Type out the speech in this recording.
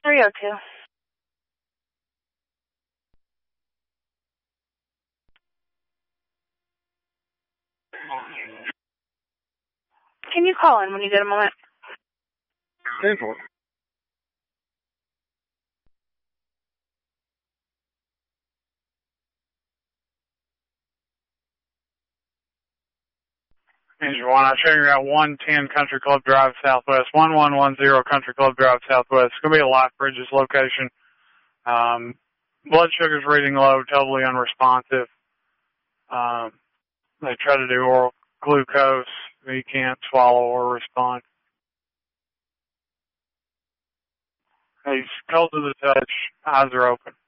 302. Can you call in when you get a moment? Simple. Engine 1, I'm showing you at 110 Country Club Drive Southwest, 1110 Country Club Drive Southwest. It's going to be a Life Bridges location. Blood sugar's reading low, totally unresponsive. They try to do oral glucose. He can't swallow or respond. He's cold to the touch. Eyes are open.